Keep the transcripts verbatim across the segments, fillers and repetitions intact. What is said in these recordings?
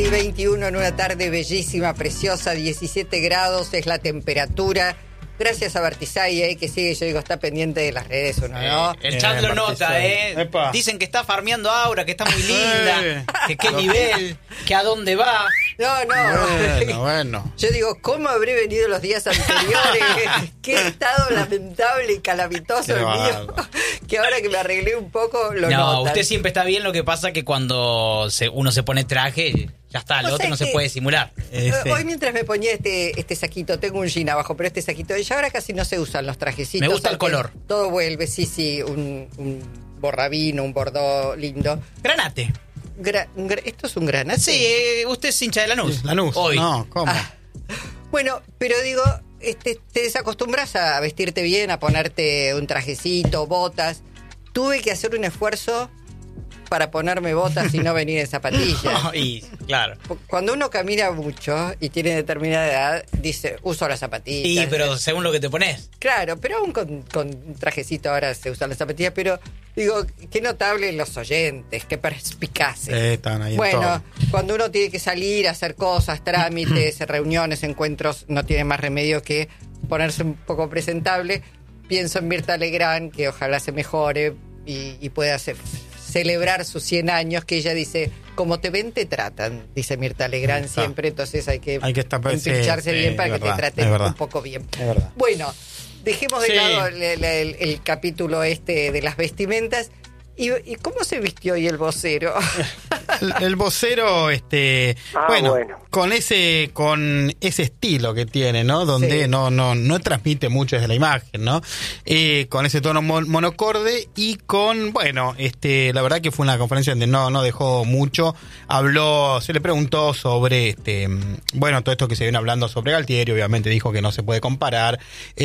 y veintiuno en una tarde bellísima, preciosa, diecisiete grados es la temperatura. Gracias a Bartizay, eh, que sigue, yo digo, está pendiente de las redes, ¿o no? Eh, el chat eh, lo nota, ¿eh? Epa. Dicen que está farmeando Aura, que está muy linda, eh. que qué nivel, que a dónde va. No, no. Bueno, bueno. Yo digo, ¿cómo habré venido los días anteriores? Qué estado lamentable y calamitoso el mío. Que ahora que me arreglé un poco, lo No, notan. Usted siempre está bien, lo que pasa que cuando se, uno se pone traje, ya está, lo otro no se puede simular. Eh, sí. Hoy mientras me ponía este este saquito, tengo un jean abajo, pero este saquito, ya ahora casi no se usan los trajecitos. Me gusta el color. Todo vuelve, sí, sí, un, un borrabino, un bordó lindo. Granate. Gra, gra, ¿Esto es un granate? Sí, eh, usted es hincha de Lanús. Lanús, hoy. No, ¿cómo? Ah, bueno, pero digo, este, te desacostumbras a vestirte bien, a ponerte un trajecito, botas. Tuve que hacer un esfuerzo para ponerme botas y no venir en zapatillas. No, y, claro. Cuando uno camina mucho y tiene determinada edad, dice, uso las zapatillas. Sí, pero según lo que te pones. Claro, pero aún con, con trajecito ahora se usan las zapatillas, pero digo, qué notable los oyentes, qué perspicaces. Eh, están ahí bueno, en todo. Cuando uno tiene que salir a hacer cosas, trámites, reuniones, encuentros, no tiene más remedio que ponerse un poco presentable. Pienso en Mirta Legrand, que ojalá se mejore y, y pueda hacer... celebrar sus cien años, que ella dice, como te ven, te tratan, dice Mirta Legrand Está. siempre, entonces hay que, hay que estar, empincharse sí, bien sí, para que verdad, te traten un poco bien. Bueno, dejemos de sí. lado el, el, el, el capítulo este de las vestimentas. ¿Y, y cómo se vistió hoy el vocero? El, el vocero, este, ah, bueno, bueno, con ese, con ese estilo que tiene, ¿no? Donde sí. no, no, no transmite mucho desde la imagen, ¿no? Eh, con ese tono mon- monocorde y con, bueno, este, la verdad que fue una conferencia donde no, no dejó mucho. Habló, se le preguntó sobre, este, bueno, todo esto que se viene hablando sobre Galtieri, obviamente dijo que no se puede comparar.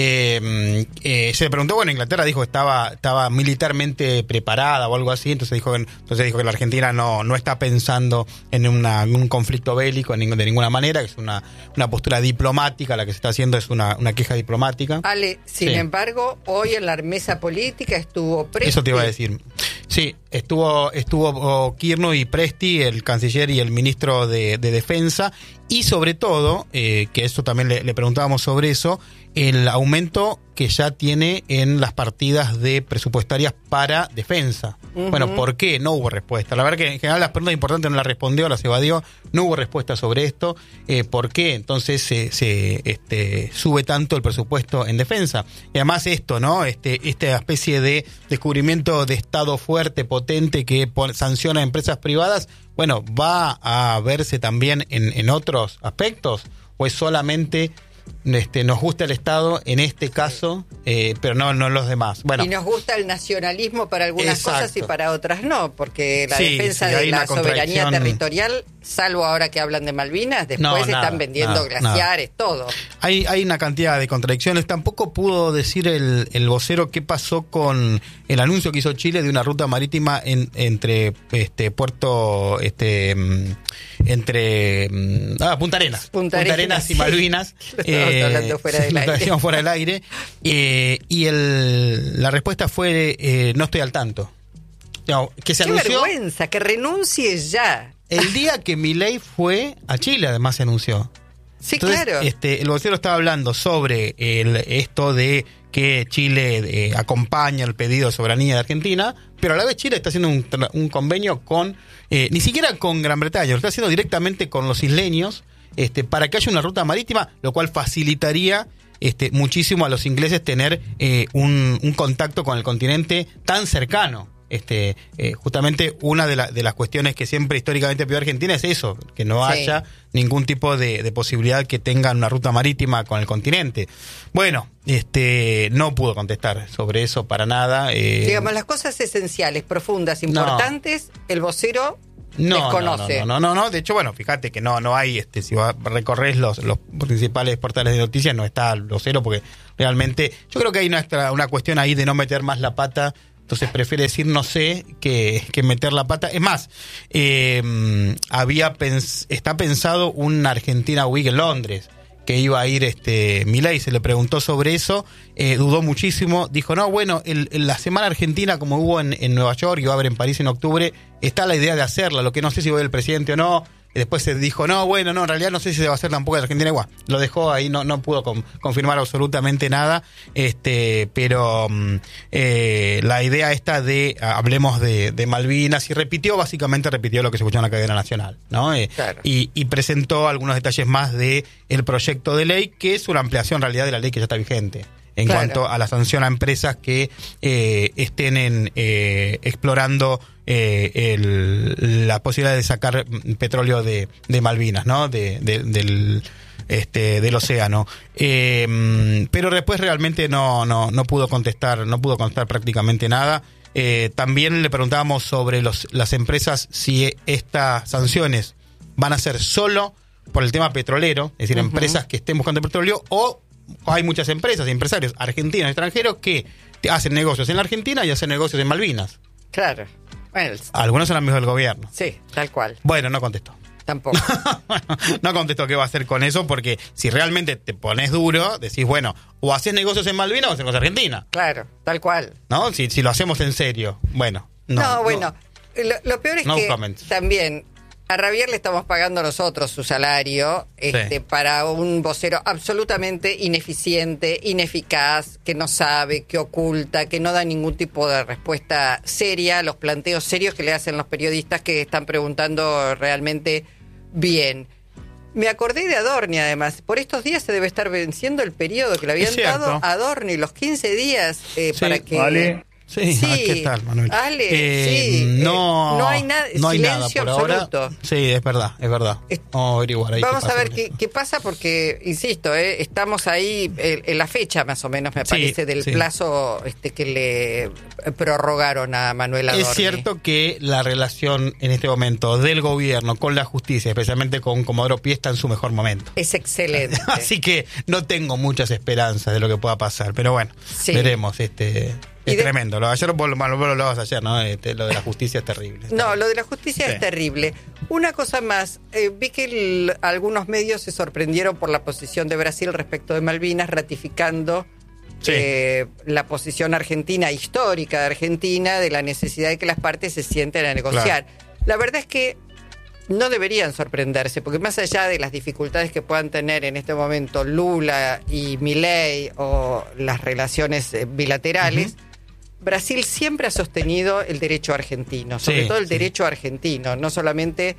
Eh, eh, se le preguntó, bueno, Inglaterra dijo que estaba, estaba militarmente preparada o algo así, entonces dijo que, entonces dijo que la Argentina no, no está pensando en, una, en un conflicto bélico en ningún, de ninguna manera, que es una, una postura diplomática, la que se está haciendo es una, una queja diplomática. Ale, sin sí. embargo, hoy en la mesa política estuvo Presti. Eso te iba a decir. Sí, estuvo, estuvo Kirno y Presti, el canciller y el ministro de, de Defensa, y sobre todo, eh, que eso también le, le preguntábamos sobre eso, el aumento que ya tiene en las partidas de presupuestarias para defensa. Uh-huh. Bueno, ¿por qué? No hubo respuesta. La verdad que en general las preguntas importantes no las respondió, las evadió, no hubo respuesta sobre esto. Eh, ¿Por qué entonces se, se este, sube tanto el presupuesto en defensa? Y además esto, ¿no? Este, esta especie de descubrimiento de Estado fuerte, potente, que sanciona a empresas privadas, bueno, ¿va a verse también en, en otros aspectos? ¿O es solamente... Este, nos gusta el Estado en este caso, eh, pero no, no los demás? Bueno, y nos gusta el nacionalismo para algunas exacto. cosas y para otras no, porque la sí, defensa sí, de la soberanía territorial, salvo ahora que hablan de Malvinas, después no, están nada, vendiendo nada, glaciares, nada. todo. Hay, hay una cantidad de contradicciones. Tampoco pudo decir el, el vocero qué pasó con el anuncio que hizo Chile de una ruta marítima en, entre este Puerto, este entre ah, Punta Arenas, Punta, Punta Arenas, Arenas y sí. Malvinas. Eh, hablando fuera del aire. fuera del aire. Eh, y el, la respuesta fue eh, no estoy al tanto. No, que se Qué anunció, vergüenza, que renuncie ya. el día que Milei fue a Chile, además se anunció. Sí, Entonces, claro. Este, el vocero estaba hablando sobre el, esto de que Chile eh, acompaña el pedido de soberanía de Argentina, pero a la vez Chile está haciendo un, un convenio con, eh, ni siquiera con Gran Bretaña, lo está haciendo directamente con los isleños, este, para que haya una ruta marítima, lo cual facilitaría este, muchísimo a los ingleses tener eh, un, un contacto con el continente tan cercano. Este, eh, justamente una de, la, de las cuestiones que siempre históricamente pidió Argentina es eso, que no sí. haya ningún tipo de, de posibilidad que tengan una ruta marítima con el continente. Bueno, este, no pudo contestar sobre eso para nada. Eh, Digamos, las cosas esenciales, profundas, importantes, no. el vocero no, desconoce. No, no, no, no, no, de hecho, bueno, fíjate que no, no hay, este, si recorres los, los principales portales de noticias, no está el vocero, porque realmente, yo creo que hay una, una cuestión ahí de no meter más la pata. Entonces prefiere decir no sé que, que meter la pata. Es más, eh, había pens- está pensado una Argentina Week en Londres, que iba a ir este Milei, se le preguntó sobre eso, eh, dudó muchísimo, dijo, no, bueno, el, el, la Semana Argentina, como hubo en, en Nueva York y va a haber en París en octubre, está la idea de hacerla, lo que no sé si va el presidente o no, después se dijo, no, bueno, no, en realidad no sé si se va a hacer tampoco en Argentina. Igual, lo dejó ahí, no, no pudo con, confirmar absolutamente nada, este, pero eh, la idea esta de, hablemos de, de Malvinas, y repitió, básicamente repitió lo que se escuchó en la cadena nacional, ¿no? Eh, claro. y, y presentó algunos detalles más de el proyecto de ley, que es una ampliación en realidad de la ley que ya está vigente. En claro. cuanto a la sanción a empresas que eh, estén en, eh, explorando eh, el, la posibilidad de sacar petróleo de, de Malvinas, ¿no? De, de, del, este, del océano. Eh, pero después realmente no, no, no pudo contestar, no pudo contestar prácticamente nada. Eh, también le preguntábamos sobre los, las empresas si estas sanciones van a ser solo por el tema petrolero, es decir, uh-huh. empresas que estén buscando petróleo, o hay muchas empresas y empresarios argentinos y extranjeros que hacen negocios en la Argentina y hacen negocios en Malvinas. Claro. Bueno, algunos son amigos del gobierno. Sí, tal cual. Bueno, no contestó. Tampoco. No contestó qué va a hacer con eso, porque si realmente te pones duro, decís, bueno, o haces negocios en Malvinas o haces negocios en Argentina. Claro, tal cual. ¿No? Si, si lo hacemos en serio. Bueno. No, no bueno. No, lo, lo peor es no que comments. También a Javier le estamos pagando nosotros su salario este, sí. para un vocero absolutamente ineficiente, ineficaz, que no sabe, que oculta, que no da ningún tipo de respuesta seria a los planteos serios que le hacen los periodistas que están preguntando realmente bien. Me acordé de Adorni, además. Por estos días se debe estar venciendo el periodo que le habían dado a Adorni, los quince días eh, sí, para que... Vale. Sí, sí. Ah, ¿qué tal, Manuel? Ale, eh, sí. No, eh, no hay, na- no hay nada silencio por absoluto. Ahora. Sí, es verdad, es verdad. Vamos a averiguar ahí. Vamos a ver qué, qué pasa porque, insisto, eh, estamos ahí en, en la fecha más o menos, me parece, sí, del sí. plazo este que le prorrogaron a Manuel Adorni. Es cierto que la relación en este momento del gobierno con la justicia, especialmente con Comodoro Pi, está en su mejor momento. Es excelente. Así que no tengo muchas esperanzas de lo que pueda pasar, pero bueno, sí. veremos este... Es de, tremendo. Lo, ayer vos lo, lo, lo, lo vas ayer, ¿no? Este, lo de la justicia es terrible. No, terrible. Lo de la justicia sí. es terrible. Una cosa más. Eh, vi que el, algunos medios se sorprendieron por la posición de Brasil respecto de Malvinas, ratificando sí. eh, la posición argentina, histórica de Argentina, de la necesidad de que las partes se sienten a negociar. Claro. La verdad es que no deberían sorprenderse, porque más allá de las dificultades que puedan tener en este momento Lula y Milei o las relaciones bilaterales, uh-huh. Brasil siempre ha sostenido el derecho argentino, sobre sí, todo el sí. derecho argentino, no solamente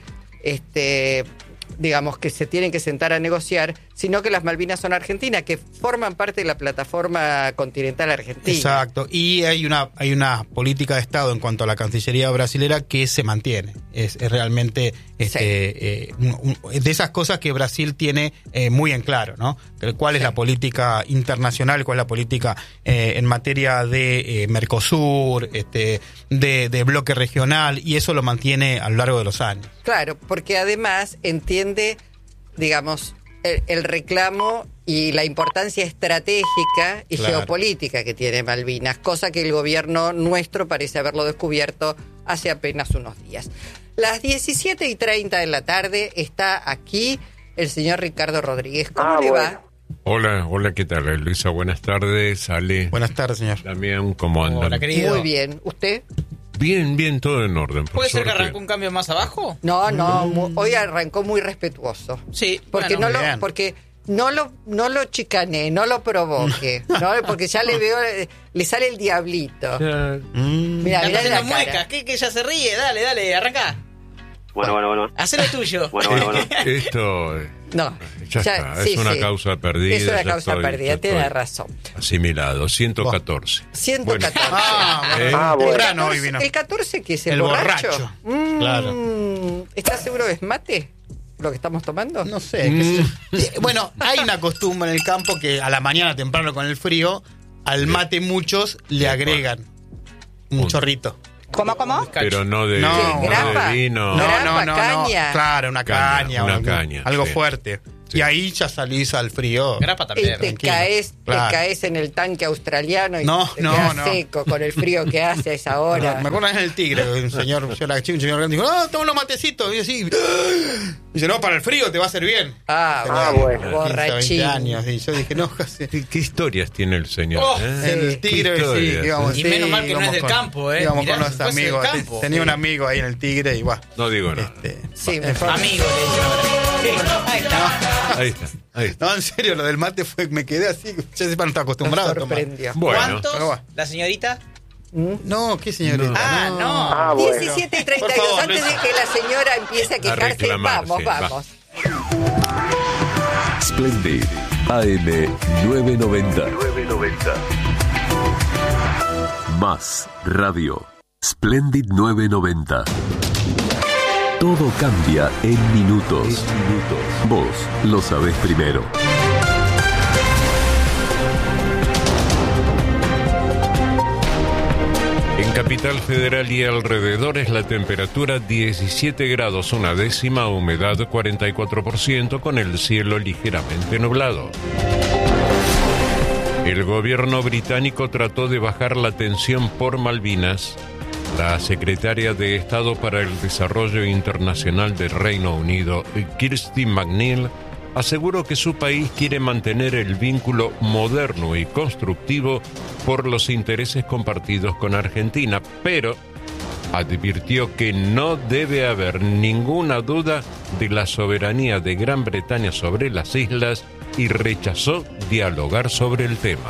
este digamos que se tienen que sentar a negociar, sino que las Malvinas son argentinas, que forman parte de la plataforma continental argentina. Exacto, y hay una hay una política de Estado en cuanto a la Cancillería brasilera que se mantiene. Es, es realmente este, sí. eh, un, un, de esas cosas que Brasil tiene eh, muy en claro, ¿no? Cuál es sí. la política internacional, cuál es la política eh, en materia de eh, Mercosur, este, de, de bloque regional, y eso lo mantiene a lo largo de los años. Claro, porque además entiende, digamos, el, el reclamo y la importancia estratégica y claro. geopolítica que tiene Malvinas, cosa que el gobierno nuestro parece haberlo descubierto hace apenas unos días. Las diecisiete y treinta de la tarde está aquí el señor Ricardo Rodríguez. ¿Cómo ah, le bueno. va? Hola, hola, ¿qué tal, Luisa? Buenas tardes, Ale. Buenas tardes, señor. También, ¿cómo andan? Hola, querido. Muy bien, ¿usted? Bien, bien, todo en orden. ¿Puede ser que arrancó un cambio más abajo? No, no, mm. hoy arrancó muy respetuoso. Sí, porque bueno, no lo, porque no lo, no lo chicané, no lo provoque, ¿no? Porque ya le veo, le sale el diablito. Ya. Mm. Mirá, mirá la mueca, que, que ya se ríe, dale, dale, arranca. Bueno, bueno, bueno. Haz lo tuyo. Bueno, bueno, bueno. Esto no, ya, ya está, sí, es una sí. causa perdida. Es una causa estoy, perdida, tiene razón. Asimilado, ciento catorce. ciento catorce. Bueno. Ah, eh, ah, bueno. El catorce, hoy vino. ¿El catorce qué es? ¿El, el borracho? borracho. Mm, claro. ¿Estás seguro que es mate lo que estamos tomando? No sé. Mm. Bueno, hay una costumbre en el campo que a la mañana temprano con el frío, al mate muchos le agregan un, un chorrito. ¿Cómo, cómo? Pero no de, no, no de vino. No, no, no, no. Claro, una caña. caña una algo, caña. Algo sí. fuerte. Sí. Y ahí ya salís al frío. Grapa también. Y te tranquilo. caes, Claro. te caes en el tanque australiano y No, te no, quedas no. seco con el frío que hace a esa hora. No, me acuerdo en el Tigre, un señor, yo era chico, un señor grande, dijo, no, toma unos matecitos. Y así, dice, no, para el frío te va a hacer bien. Ah, Tenía bueno, quince, borrachín. veinte años. Y yo dije, no, casi. ¿Qué, qué historias tiene el señor? Oh, eh? en el ¿Qué Tigre, sí, historias? íbamos, Y sí, menos mal que no íbamos es del con- campo, ¿eh? Íbamos Mirá, con si los fuese del amigos. campo. Tenía un amigo ahí en el Tigre y va. No digo nada. Este, Sí, va, mejor. Amigo, le dicen ahora. Sí, ahí está. Ahí está, ahí está. No, en serio, lo del mate fue, me quedé así, ya sepa, no estaba acostumbrado Nos a tomar. sorprendió. Bueno, ¿Cuántos? pero va. ¿La señorita? No, qué señorita. Ah, no. Ah, bueno. diecisiete y treinta y Por dos, favor, antes de que la señora empiece a A quejarse, reclamar, vamos, sí, va. vamos. Splendid A M nueve noventa. Más radio. Splendid nueve noventa. Todo cambia en minutos. Vos lo sabés primero. en Capital Federal y alrededores la temperatura diecisiete grados una décima, humedad cuarenta y cuatro por ciento con el cielo ligeramente nublado. El gobierno británico trató de bajar la tensión por Malvinas. La secretaria de Estado para el Desarrollo Internacional del Reino Unido, Kirsty McNeil, aseguró que su país quiere mantener el vínculo moderno y constructivo por los intereses compartidos con Argentina, pero advirtió que no debe haber ninguna duda de la soberanía de Gran Bretaña sobre las islas y rechazó dialogar sobre el tema.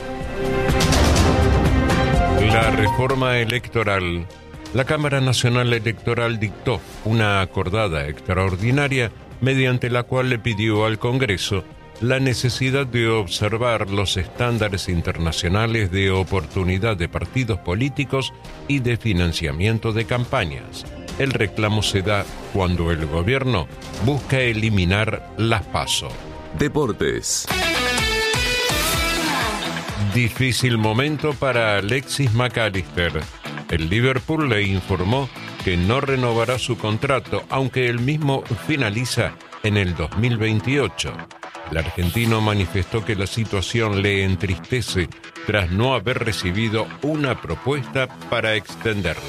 La reforma electoral. La Cámara Nacional Electoral dictó una acordada extraordinaria mediante la cual le pidió al Congreso la necesidad de observar los estándares internacionales de oportunidad de partidos políticos y de financiamiento de campañas. El reclamo se da cuando el gobierno busca eliminar las PASO. Deportes. Difícil momento para Alexis McAllister. El Liverpool le informó que no renovará su contrato, aunque él mismo finaliza en el dos mil veintiocho. El argentino manifestó que la situación le entristece tras no haber recibido una propuesta para extenderlo.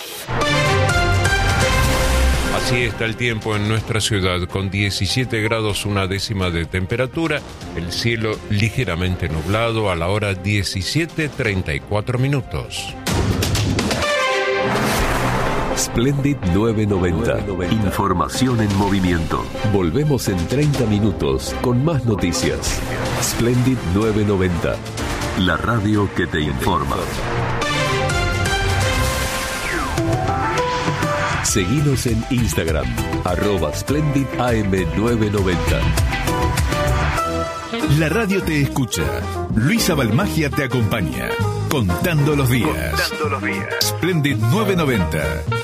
Así está el tiempo en nuestra ciudad, con diecisiete grados una décima de temperatura, el cielo ligeramente nublado a la hora diecisiete treinta y cuatro minutos. Splendid nueve noventa. Información en movimiento. Volvemos en treinta minutos con más noticias. Splendid nueve noventa. La radio que te informa. Seguinos en Instagram, arroba Splendid A M nueve noventa. La radio te escucha. Luisa Balmagia te acompaña. Contando los días. Contando los días. Splendid nueve noventa.